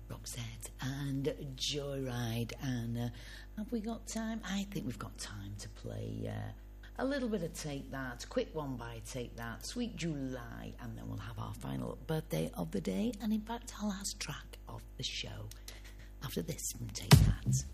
Roxette and Joyride. And have we got time? I think we've got time to play a little bit of Take That, quick one by Take That, Sweet July, and then we'll have our final birthday of the day, and in fact our last track of the show after this from Take That.